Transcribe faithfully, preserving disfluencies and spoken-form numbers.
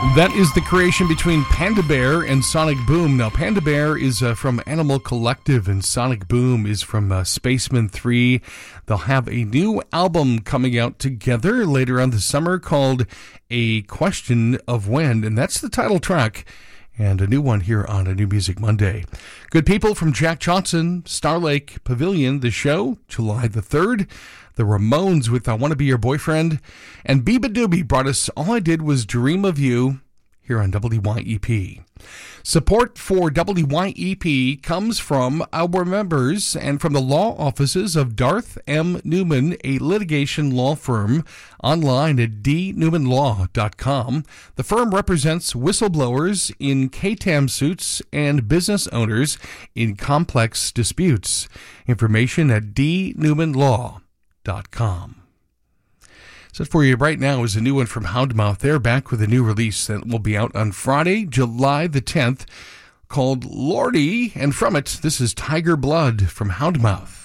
That is the creation between Panda Bear and Sonic Boom. Now, Panda Bear is uh, from Animal Collective, and Sonic Boom is from uh, Spaceman three. They'll have a new album coming out together later on this summer called A Question of When, and that's the title track. And a new one here on A New Music Monday. Good people from Jack Johnson, Starlake Pavilion, the show, July the third. The Ramones with I Want to Be Your Boyfriend. And Biba Doobie brought us All I Did Was Dream of You here on W Y E P. Support for W Y E P comes from our members and from the law offices of Darth M. Newman, a litigation law firm, online at d newman law dot com. The firm represents whistleblowers in K T A M suits and business owners in complex disputes. Information at d newman law dot com. So for you right now is a new one from Houndmouth. They're back with a new release that will be out on Friday, July the tenth, called Lordy. And from it, this is Tiger Blood from Houndmouth.